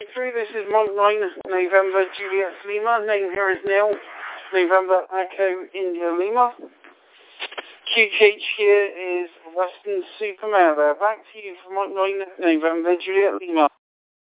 Through, this is Mike 9, November Juliet Lima, name here is Neil, November Echo India Lima. QTH here is Western Superman. Back to you for Mike 9, November Juliet Lima.